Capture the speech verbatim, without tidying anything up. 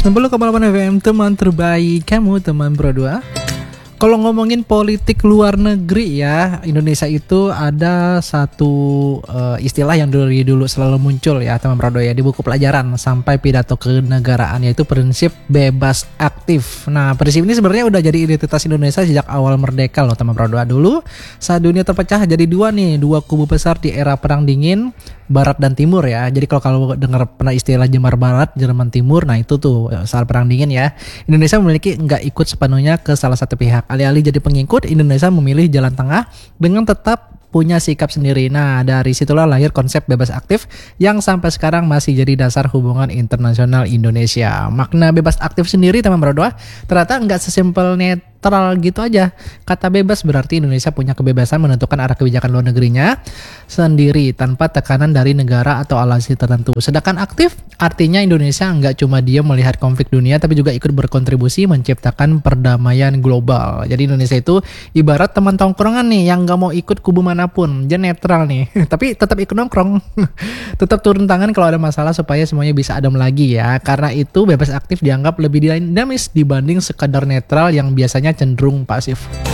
sembilan puluh koma delapan F M, teman terbaik kamu, teman Pro dua. Kalau ngomongin politik luar negeri ya, Indonesia itu ada satu uh, istilah yang dari dulu selalu muncul ya teman Prodo ya di buku pelajaran sampai pidato kenegaraan, yaitu prinsip bebas aktif. Nah, prinsip ini sebenarnya udah jadi identitas Indonesia sejak awal merdeka loh teman Prodo. Dulu saat dunia terpecah jadi dua nih, dua kubu besar di era perang dingin, Barat dan Timur ya. Jadi kalau kalau dengar pernah istilah Jemar Barat, Jerman Timur, nah itu tuh saat perang dingin ya. Indonesia memiliki nggak ikut sepenuhnya ke salah satu pihak. Alih-alih jadi pengikut, Indonesia memilih jalan tengah dengan tetap punya sikap sendiri. Nah, dari situlah lahir konsep bebas aktif yang sampai sekarang masih jadi dasar hubungan internasional Indonesia. Makna bebas aktif sendiri teman berdua ternyata nggak sesimpel netral gitu aja. Kata bebas berarti Indonesia punya kebebasan menentukan arah kebijakan luar negerinya sendiri tanpa tekanan dari negara atau aliansi tertentu. Sedangkan aktif artinya Indonesia nggak cuma dia melihat konflik dunia, tapi juga ikut berkontribusi menciptakan perdamaian global. Jadi Indonesia itu ibarat teman tongkrongan nih yang nggak mau ikut kubu manapun, dia netral nih, tapi tetap ikut nongkrong, tetap turun tangan kalau ada masalah supaya semuanya bisa adem lagi ya. Karena itu bebas aktif dianggap lebih dinamis dibanding sekadar netral yang biasanya cenderung pasif.